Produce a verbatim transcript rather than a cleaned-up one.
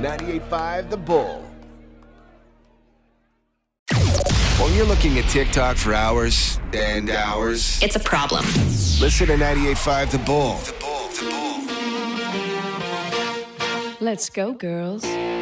ninety-eight point five The Bull. When you're looking at TikTok for hours and hours, it's a problem. Listen to ninety-eight point five The Bull. The Bull, The Bull. Let's go, girls.